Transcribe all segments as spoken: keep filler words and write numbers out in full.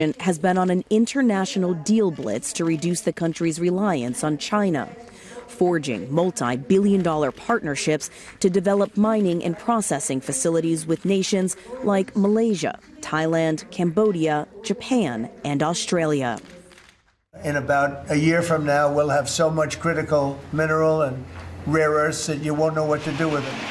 has been on an international deal blitz to reduce the country's reliance on China, forging multi-billion dollar partnerships to develop mining and processing facilities with nations like Malaysia, Thailand, Cambodia, Japan, and Australia. In about a year from now, we'll have so much critical mineral and rare earths that you won't know what to do with it.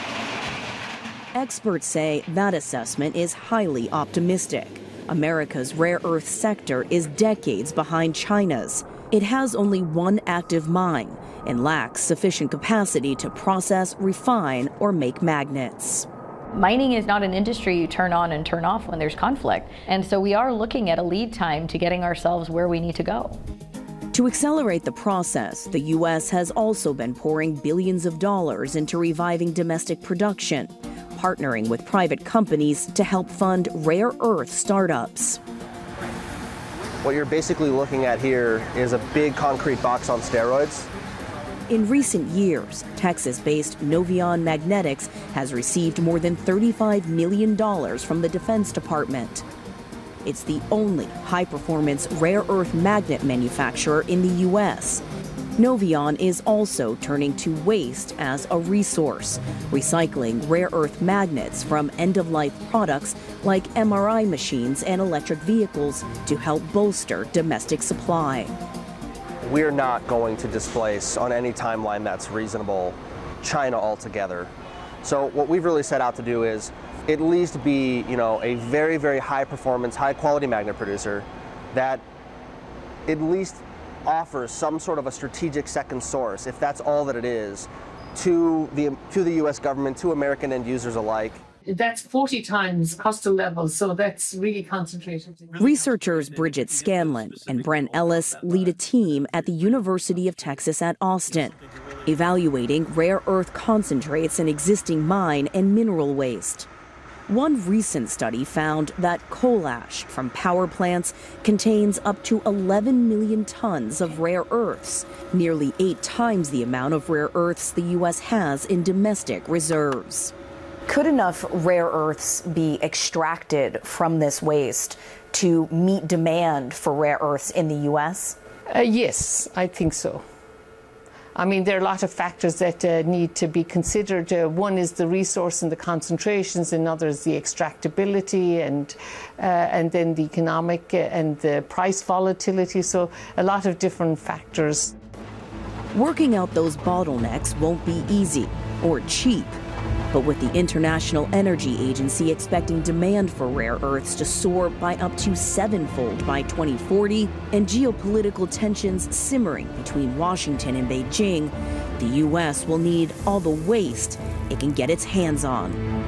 Experts say that assessment is highly optimistic. America's rare earth sector is decades behind China's. It has only one active mine and lacks sufficient capacity to process, refine, or make magnets. Mining is not an industry you turn on and turn off when there's conflict. And so we are looking at a lead time to getting ourselves where we need to go. To accelerate the process, the U S has also been pouring billions of dollars into reviving domestic production, partnering with private companies to help fund rare earth startups. What you're basically looking at here is a big concrete box on steroids. In recent years, Texas-based Novion Magnetics has received more than thirty-five million dollars from the Defense Department. It's the only high-performance rare earth magnet manufacturer in the U S Novion is also turning to waste as a resource, recycling rare earth magnets from end-of-life products like M R I machines and electric vehicles to help bolster domestic supply. We're not going to displace, on any timeline that's reasonable, China altogether. So what we've really set out to do is at least be, you know, a very, very high-performance, high-quality magnet producer that at least offers some sort of a strategic second source, if that's all that it is, to the to the U S government, to American end users alike. That's forty times coastal level, so that's really concentrated. Researchers Bridget Scanlon and Brent Ellis lead a team at the University of Texas at Austin, evaluating rare earth concentrates in existing mine and mineral waste. One recent study found that coal ash from power plants contains up to eleven million tons of rare earths, nearly eight times the amount of rare earths the U S has in domestic reserves. Could enough rare earths be extracted from this waste to meet demand for rare earths in the U S? Uh, yes, I think so. I mean, there are a lot of factors that uh, need to be considered. Uh, one is the resource and the concentrations, another is the extractability, and uh, and then the economic uh, and the price volatility. So a lot of different factors. Working out those bottlenecks won't be easy or cheap. But with the International Energy Agency expecting demand for rare earths to soar by up to sevenfold by twenty forty, and geopolitical tensions simmering between Washington and Beijing, the U S will need all the waste it can get its hands on.